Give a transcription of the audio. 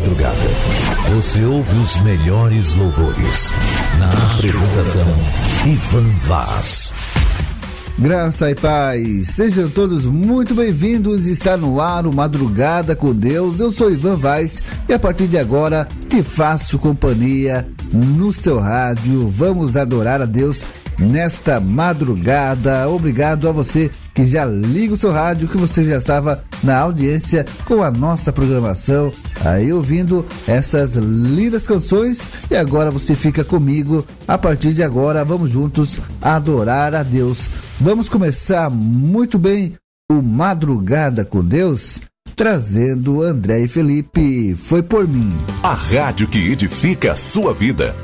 madrugada. Você ouve os melhores louvores. Na apresentação, Ivan Vaz. Graça e paz, sejam todos muito bem-vindos. Está no ar o Madrugada com Deus. Eu sou Ivan Vaz e a partir de agora te faço companhia no seu rádio. Vamos adorar a Deus nesta madrugada. Obrigado a você que já liga o seu rádio, que você já estava na audiência com a nossa programação, aí ouvindo essas lindas canções, e agora você fica comigo. A partir de agora vamos juntos adorar a Deus. Vamos começar muito bem o Madrugada com Deus, trazendo André e Felipe, Foi por Mim. A rádio que edifica a sua vida.